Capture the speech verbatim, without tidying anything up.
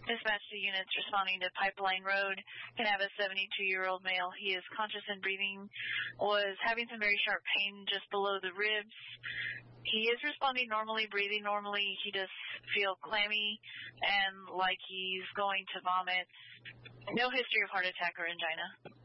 Dispatch to units responding to Pipeline Road. Can have a seventy-two-year-old male. He is conscious and breathing. Was having some very sharp pain just below the ribs. He is responding normally, breathing normally. He does feel clammy and like he's going to vomit. No history of heart attack or angina.